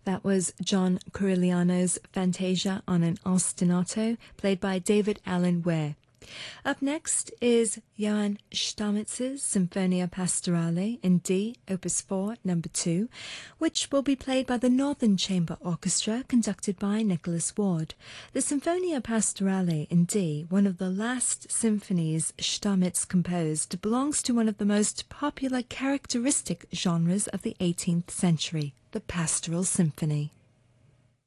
That was John Corigliano's Fantasia on an ostinato, played by David Allen Ware. Up next is Johann Stammetz's Sinfonia Pastorale in D, Opus 4, number 2, which will be played by the Northern Chamber Orchestra, conducted by Nicholas Ward. The Sinfonia Pastorale in D, one of the last symphonies Stamitz composed, belongs to one of the most popular characteristic genres of the 18th century, the pastoral symphony.